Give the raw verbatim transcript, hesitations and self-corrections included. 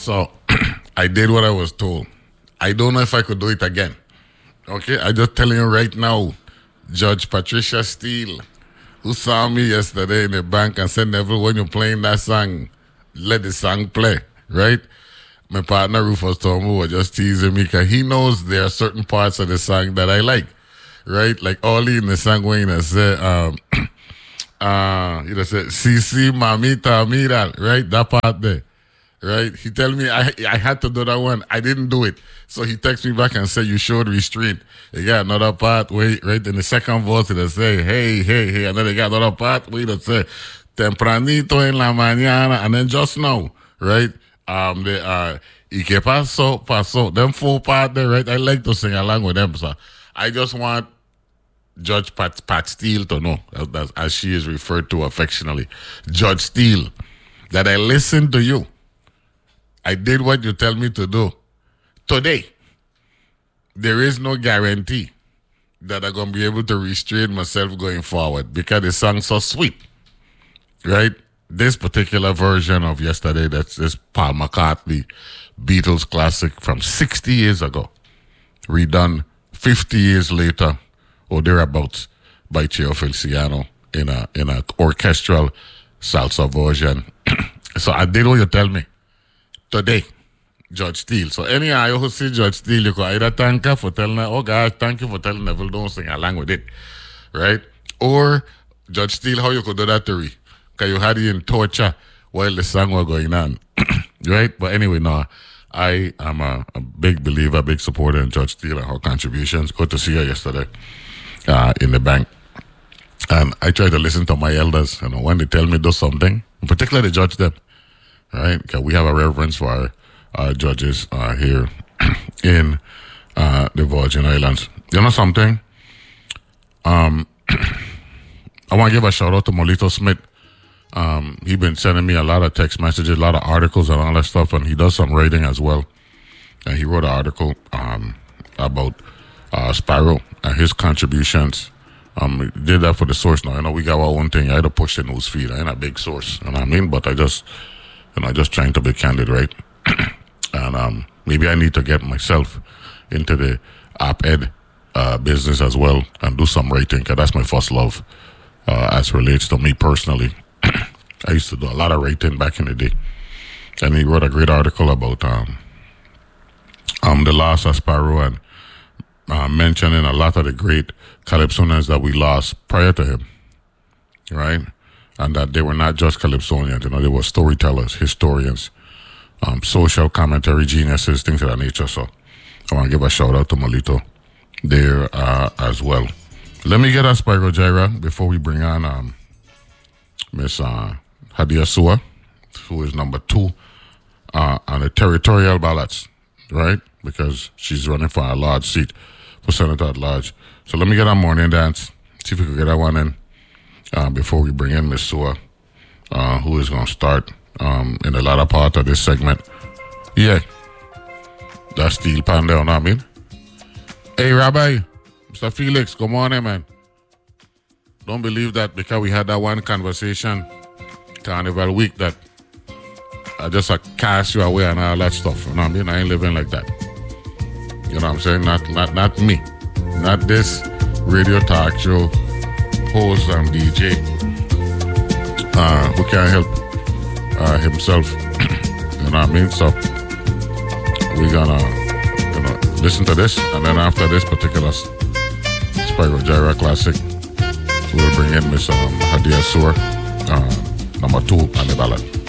So I did what I was told. I don't know if I could do it again. Okay, I just telling you right now, Judge Patricia Steele, who saw me yesterday in the bank and said, Neville, when you're playing that song, let the song play, right? My partner Rufus Tomu was just teasing me because he knows there are certain parts of the song that I like, right? Like Oli in the song when he said, um, uh, you know, said, Sisi Mamita Mira, right? That part there, right? He tell me I I had to do that one. I didn't do it. So he texts me back and said, you showed restraint. They got another part where, right in the second verse, they say, hey, hey, hey. And then they got another part where they say, tempranito en la mañana. And then just now, right? Um, they uh, y que pasó, pasó. Them four part there, right? I like to sing along with them. So I just want Judge Pat, Pat Steele to know, as, as she is referred to affectionately, Judge Steele, that I listened to you. I did what you tell me to do. Today, there is no guarantee that I'm going to be able to restrain myself going forward because the song's so sweet, right? This particular version of Yesterday, that's this Paul McCartney Beatles classic from sixty years ago, redone fifty years later or thereabouts by Cheo Feliciano in a in a orchestral salsa version. So I did what you tell me today, Judge Steele. So any I who see Judge Steele, you could either thank her for telling her, oh gosh, thank you for telling Neville don't sing along with it, right? Or Judge Steele, how you could do that to me? Because you had it in torture while the song was going on, right? But anyway, no, I am a, a big believer, big supporter in Judge Steele and her contributions. Good to see her yesterday uh, in the bank. And I try to listen to my elders, you know, when they tell me do something, particularly judge them, right? Because we have a reverence for our, our judges uh, here in uh, the Virgin Islands. You know something? Um, I want to give a shout out to Molito Smith. Um, he's been sending me a lot of text messages, a lot of articles and all that stuff, and he does some writing as well. And he wrote an article um, about uh, Sparrow and his contributions. Um, he did that for the source now. You know, we got our own thing. I had to push the news feed. I ain't a big source, you know what I mean? But I just, you know, just trying to be candid, right? And um, maybe I need to get myself into the op-ed uh, business as well and do some writing, because that's my first love uh, as relates to me personally. I used to do a lot of writing back in the day. And he wrote a great article about um, um the loss of Sparrow and uh, mentioning a lot of the great Calypsonians that we lost prior to him, right? And that they were not just Calypsonians, you know, they were storytellers, historians, um, social commentary geniuses, things of that nature. So I want to give a shout out to Molito there uh, as well. Let me get a Spyro Gyra before we bring on um, Miss uh, Hadia Sua, who is number two uh, on the territorial ballots, right? Because she's running for a large seat for Senator at large. So let me get a morning dance, see if we can get that one in uh, before we bring in Miss Sua, uh, who is going to start um, in the latter part of this segment. Yeah, that's Steel Pan there, you know what I mean? Hey, Rabbi, Mister Felix, good morning, man. Don't believe that because we had that one conversation Carnival week that I just uh, cast you away and all that stuff. You know what I mean? I ain't living like that. You know what I'm saying? Not not not me. Not this radio talk show host and D J uh, who can't help uh, himself. You know what I mean? So we're gonna you know, listen to this, and then after this particular Spyro Gyra classic, we'll bring in Miss um, Hadia Sua, uh, number two on the ballot.